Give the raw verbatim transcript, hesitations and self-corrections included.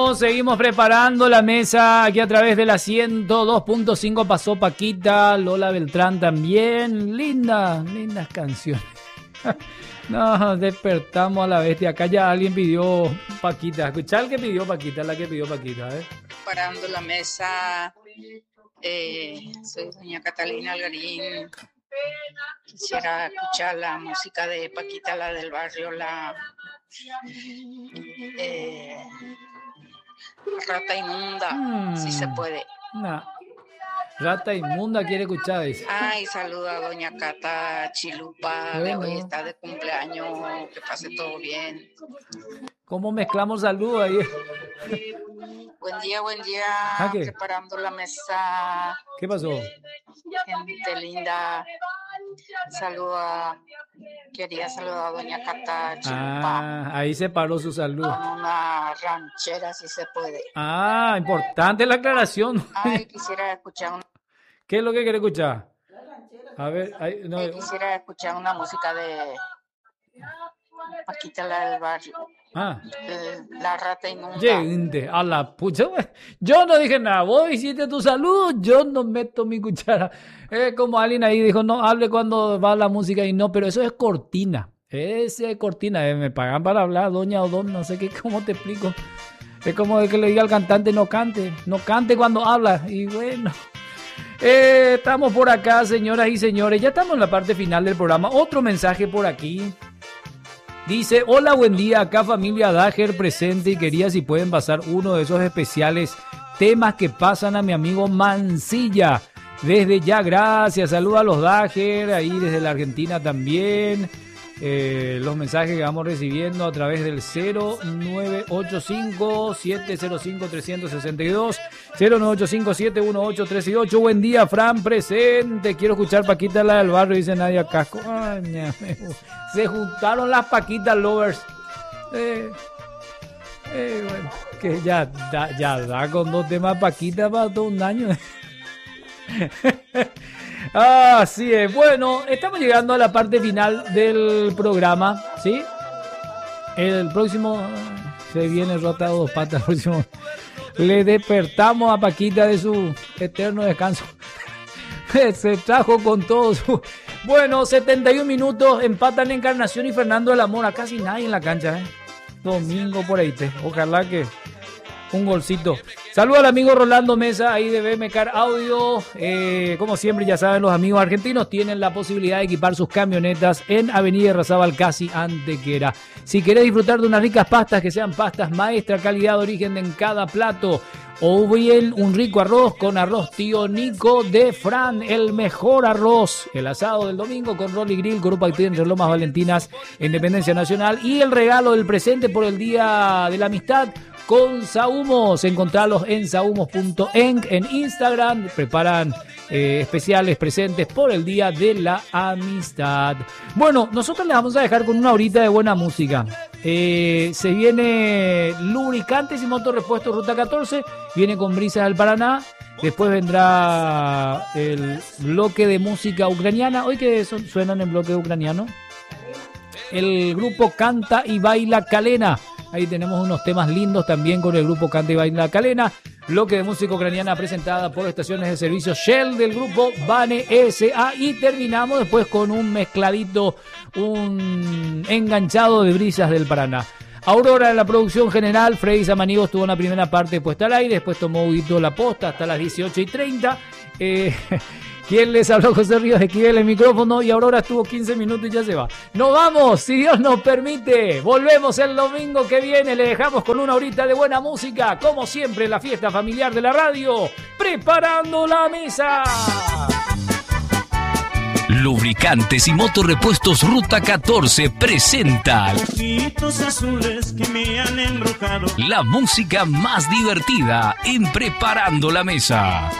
seguimos, seguimos preparando la mesa aquí a través de la ciento dos punto cinco. Pasó Paquita, Lola Beltrán también. Lindas, lindas canciones. No, despertamos a la bestia. Acá ya alguien pidió Paquita. Escuchá el que pidió Paquita, la que pidió Paquita, ¿eh? Preparando la mesa, eh, soy doña Catalina Algarín. Quisiera escuchar la música de Paquita, la del barrio, la eh, Rata Inmunda, mm, si se puede. No. Rata Inmunda quiere escuchar, dice. Ay, saluda a doña Cata Chilupa, bueno. De hoy está de cumpleaños, que pase todo bien. ¿Cómo mezclamos saludos ahí? Buen día, buen día. ¿Ah, qué? Preparando la mesa. ¿Qué pasó? Gente linda. Saluda, quería saludar a doña Cata Chilupa. Ah, ahí se paró su saludo. Con una ranchera, si se puede. Ah, importante la aclaración. Ay, quisiera escuchar una... ¿Qué es lo que quiere escuchar? A ver, ahí, no. Ay, quisiera escuchar una música de Paquita, la del barrio. Ah. La Rata Inmunda. Gente, a la pucha. Yo no dije nada. Vos hiciste tu salud, yo no meto mi cuchara. Es como alguien ahí dijo, no hable cuando va la música y no, pero eso es cortina. Ese es cortina. Eh, me pagan para hablar, doña o don, no sé qué, cómo te explico. Es como de que le diga al cantante, no cante, no cante cuando habla. Y bueno, eh, estamos por acá, señoras y señores. Ya estamos en la parte final del programa. Otro mensaje por aquí. Dice, hola, buen día, acá familia Dager presente y quería si pueden pasar uno de esos especiales temas que pasan a mi amigo Mancilla. Desde ya, gracias, saludos a los Dager, ahí desde la Argentina también. Eh, los mensajes que vamos recibiendo a través del cero nueve ocho cinco, siete cero cinco, tres seis dos, cero nueve ocho cinco, siete uno ocho, tres ocho. Buen día, Fran, presente. Quiero escuchar Paquita, la del barrio, dice Nadia Casco. Ay, se juntaron las Paquitas lovers. Eh, eh, bueno, que ya da, ya da con dos temas Paquita para todo un año. Así es. Bueno, estamos llegando a la parte final del programa, ¿sí? El próximo se viene rotado dos patas. El próximo le despertamos a Paquita de su eterno descanso. Se trajo con todo su... Bueno, setenta y un minutos, empatan Encarnación y Fernando de la Mora. Casi nadie en la cancha, ¿eh? Domingo por ahí, te. Ojalá que un golcito. Saludos al amigo Rolando Mesa, ahí de B M Car Audio. Eh, como siempre, ya saben, los amigos argentinos tienen la posibilidad de equipar sus camionetas en Avenida Razabal, casi Antequera. Si querés disfrutar de unas ricas pastas, que sean pastas maestra, calidad de origen en cada plato, o bien un rico arroz con arroz Tío Nico de Fran, el mejor arroz. El asado del domingo con Rolly Grill, Grupo Haití entre Lomas Valentinas, Independencia Nacional. Y el regalo del presente por el Día de la Amistad con Saumos. Encontrarlos en saumos punto eng en Instagram. Preparan eh, especiales presentes por el Día de la Amistad. Bueno, nosotros les vamos a dejar con una horita de buena música. Eh, se viene Lubricantes y Motorrepuestos Ruta catorce. Viene con Brisas del Paraná. Después vendrá el bloque de música ucraniana. Hoy que son, suenan en bloque ucraniano. El grupo Canta y Baila Calena. Ahí tenemos unos temas lindos también con el grupo Canta y Baila Calena. Bloque de música ucraniana presentada por estaciones de servicio Shell del grupo Bane S A. Y terminamos después con un mezcladito, un enganchado de Brisas del Paraná. Aurora en la producción general. Freddy Samanigo estuvo en la primera parte puesta al aire. Después tomó Huguito la posta hasta las dieciocho y treinta. Eh... ¿Quién les habló? José Ríos, esquivel el micrófono y Aurora estuvo quince minutos y ya se va. ¡Nos vamos! Si Dios nos permite. Volvemos el domingo que viene. Le dejamos con una horita de buena música. Como siempre, la fiesta familiar de la radio. Preparando la mesa. Lubricantes y Motorrepuestos Ruta catorce presenta azules que me han embrujado. La música más divertida en Preparando la Mesa.